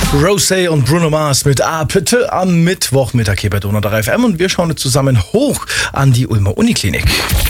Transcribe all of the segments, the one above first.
Rosé und Bruno Mars mit Apete am Mittwochmittag hier bei Donau 3 FM und wir schauen jetzt zusammen hoch an die Ulmer Uniklinik.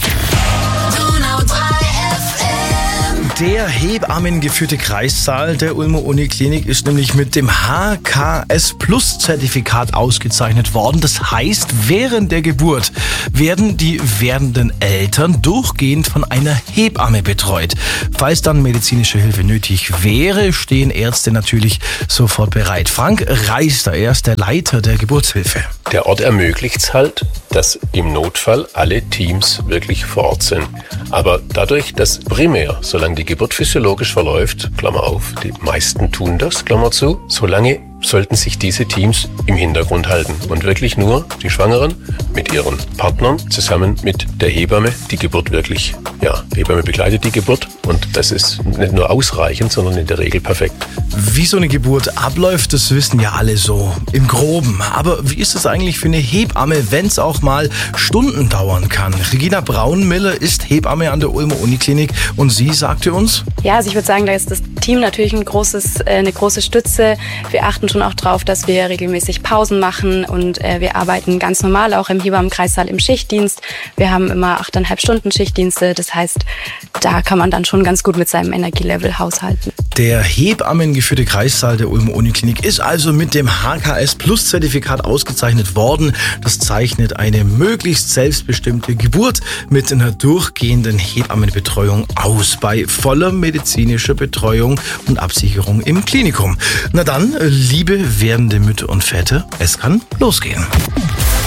Der hebammengeführte Kreissaal der Ulmer Uniklinik ist nämlich mit dem HKS-Plus-Zertifikat ausgezeichnet worden. Das heißt, während der Geburt werden die werdenden Eltern durchgehend von einer Hebamme betreut. Falls dann medizinische Hilfe nötig wäre, stehen Ärzte natürlich sofort bereit. Frank Reister, er ist der Leiter der Geburtshilfe. Der Ort ermöglicht es halt, dass im Notfall alle Teams wirklich vor Ort sind. Aber dadurch, dass primär, solange die Geburt physiologisch verläuft, Klammer auf, die meisten tun das, Klammer zu, solange sollten sich diese Teams im Hintergrund halten und wirklich nur die Schwangeren mit ihren Partnern zusammen mit der Hebamme die Geburt wirklich, Hebamme begleitet die Geburt und das ist nicht nur ausreichend, sondern in der Regel perfekt. Wie so eine Geburt abläuft, das wissen ja alle so im Groben. Aber wie ist es eigentlich für eine Hebamme, wenn es auch mal Stunden dauern kann? Regina Braunmiller ist Hebamme an der Ulmer Uniklinik und sie sagte uns: Ja, also ich würde sagen, da ist das Team natürlich eine große Stütze. Wir achten schon auch drauf, dass wir regelmäßig Pausen machen und wir arbeiten ganz normal auch im Hebammenkreissaal im Schichtdienst. Wir haben immer 8,5 Stunden Schichtdienste, das heißt, da kann man dann schon ganz gut mit seinem Energielevel haushalten. Der hebammengeführte Kreissaal der Ulmer Uniklinik ist also mit dem HKS-Plus-Zertifikat ausgezeichnet worden. Das zeichnet eine möglichst selbstbestimmte Geburt mit einer durchgehenden Hebammenbetreuung aus, bei voller medizinischer Betreuung und Absicherung im Klinikum. Na dann, liebe werdende Mütter und Väter, es kann losgehen.